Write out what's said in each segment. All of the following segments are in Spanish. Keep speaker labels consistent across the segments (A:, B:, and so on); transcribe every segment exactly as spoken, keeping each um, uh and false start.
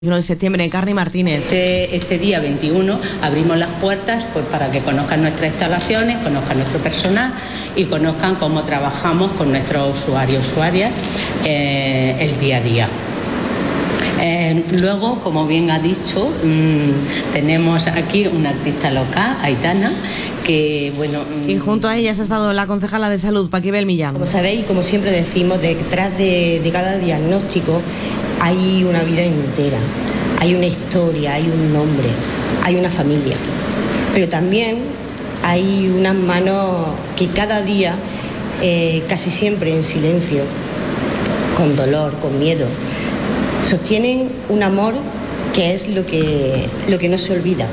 A: veintiuno de septiembre, Carni Martínez.
B: Este, este día veintiuno abrimos las puertas pues, para que conozcan nuestras instalaciones, conozcan nuestro personal y conozcan cómo trabajamos con nuestros usuarios y usuarias eh, el día a día. Eh, luego, como bien ha dicho, mmm, tenemos aquí una artista local, Aitana, que bueno... Mmm...
A: Y junto a ella ha estado la concejala de salud, Paquibel Millán.
C: Como sabéis, como siempre decimos, detrás de, de cada diagnóstico hay una vida entera, hay una historia, hay un nombre, hay una familia. Pero también hay unas manos que cada día, eh, casi siempre en silencio, con dolor, con miedo, sostienen un amor que es lo que, lo que no se olvida.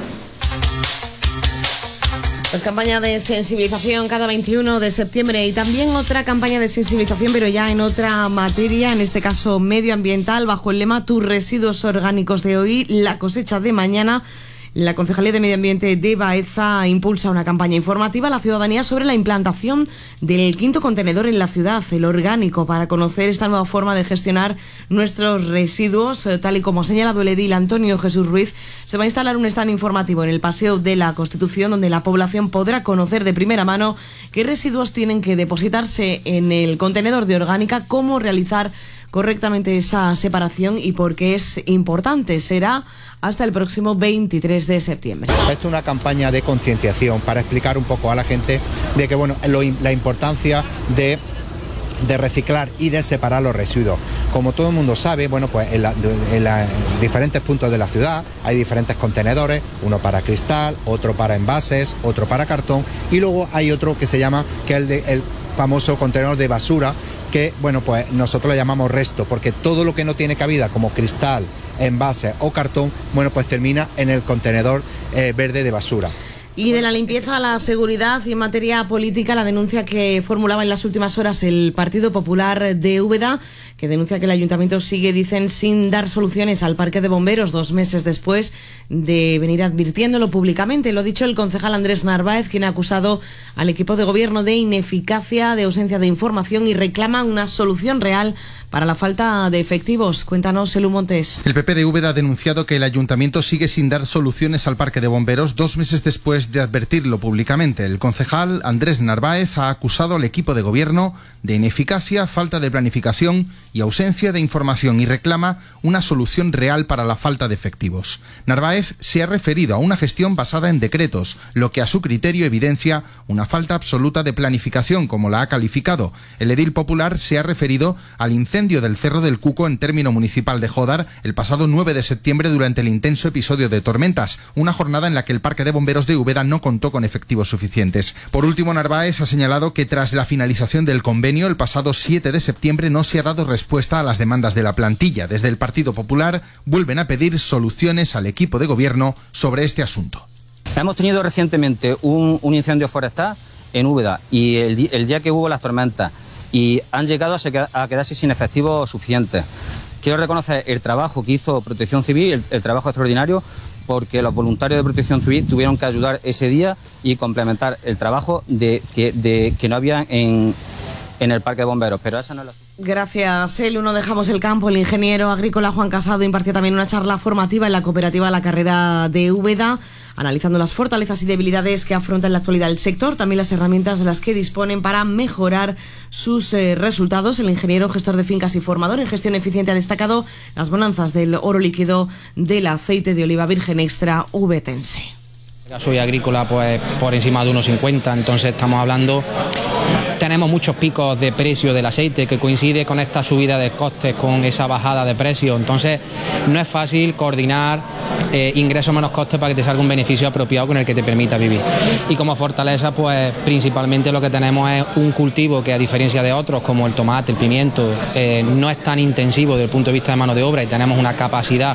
A: Pues campaña de sensibilización cada veintiuno de septiembre y también otra campaña de sensibilización, pero ya en otra materia, en este caso medioambiental, bajo el lema Tus residuos orgánicos de hoy, la cosecha de mañana. La Concejalía de Medio Ambiente de Baeza impulsa una campaña informativa a la ciudadanía sobre la implantación del quinto contenedor en la ciudad, el orgánico, para conocer esta nueva forma de gestionar nuestros residuos. Tal y como ha señalado el edil Antonio Jesús Ruiz, se va a instalar un stand informativo en el Paseo de la Constitución donde la población podrá conocer de primera mano qué residuos tienen que depositarse en el contenedor de orgánica, cómo realizar correctamente esa separación y por qué es importante. Será hasta el próximo veintitrés de septiembre.
D: Esto es una campaña de concienciación para explicar un poco a la gente de que bueno, lo, la importancia de de reciclar y de separar los residuos. Como todo el mundo sabe, bueno, pues en, la, en, la, en diferentes puntos de la ciudad hay diferentes contenedores, uno para cristal, otro para envases, otro para cartón y luego hay otro que se llama, que es el, de, el famoso contenedor de basura, que bueno, pues nosotros le llamamos resto, porque todo lo que no tiene cabida como cristal, envase o cartón, bueno, pues termina en el contenedor eh, verde de basura.
A: Y de la limpieza a la seguridad y en materia política, la denuncia que formulaba en las últimas horas el Partido Popular de Úbeda, que denuncia que el ayuntamiento sigue, dicen, sin dar soluciones al parque de bomberos dos meses después de venir advirtiéndolo públicamente. Lo ha dicho el concejal Andrés Narváez, quien ha acusado al equipo de gobierno de ineficacia, de ausencia de información y reclama una solución real para la falta de efectivos. Cuéntanos, Elu Montes.
E: El P P de Úbeda ha denunciado que el ayuntamiento sigue sin dar soluciones al parque de bomberos dos meses después de advertirlo públicamente. El concejal Andrés Narváez ha acusado al equipo de gobierno de ineficacia, falta de planificación y ausencia de información y reclama una solución real para la falta de efectivos. Narváez se ha referido a una gestión basada en decretos, lo que a su criterio evidencia una falta absoluta de planificación, como la ha calificado. El edil popular se ha referido al incendio del Cerro del Cuco en término municipal de Jódar el pasado nueve de septiembre durante el intenso episodio de tormentas, una jornada en la que el parque de bomberos de Úbeda no contó con efectivos suficientes. Por último, Narváez ha señalado que tras la finalización del convenio el pasado siete de septiembre no se ha dado respuesta a las demandas de la plantilla. Desde el Partido Popular vuelven a pedir soluciones al equipo de gobierno sobre este asunto.
F: Hemos tenido recientemente un, un incendio forestal en Úbeda y el, el día que hubo las tormentas y han llegado a, se, a quedarse sin efectivos suficientes. Quiero reconocer el trabajo que hizo Protección Civil, el, el trabajo extraordinario, porque los voluntarios de Protección Civil tuvieron que ayudar ese día y complementar el trabajo de, de, de, que no había en, en el parque de bomberos, pero esa no es la...
A: Gracias, Elu. No dejamos el campo. El ingeniero agrícola Juan Casado impartía también una charla formativa en la cooperativa La Carrera de Úbeda, analizando las fortalezas y debilidades que afronta en la actualidad el sector, también las herramientas de las que disponen para mejorar sus eh, resultados. El ingeniero gestor de fincas y formador en gestión eficiente ha destacado las bonanzas del oro líquido del aceite de oliva virgen extra ubetense.
G: Soy agrícola pues por encima de uno cincuenta, entonces estamos hablando, tenemos muchos picos de precio del aceite que coincide con esta subida de costes, con esa bajada de precio, entonces no es fácil coordinar eh, ingresos menos costes para que te salga un beneficio apropiado con el que te permita vivir. Y como fortaleza pues principalmente lo que tenemos es un cultivo que a diferencia de otros como el tomate, el pimiento, eh, no es tan intensivo desde el punto de vista de mano de obra y tenemos una capacidad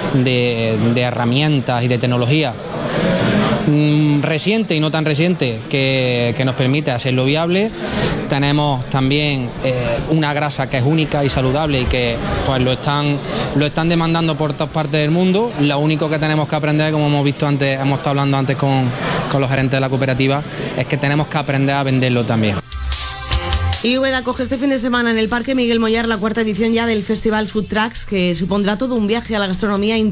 G: de, de herramientas y de tecnología reciente y no tan reciente que, que nos permite hacerlo viable. Tenemos también eh, una grasa que es única y saludable y que pues lo están, lo están demandando por todas partes del mundo. Lo único que tenemos que aprender, como hemos visto antes, hemos estado hablando antes con, con los gerentes de la cooperativa, es que tenemos que aprender a venderlo también.
A: Y Úbeda coge este fin de semana en el Parque Miguel Mollar la cuarta edición ya del Festival Food Trucks, que supondrá todo un viaje a la gastronomía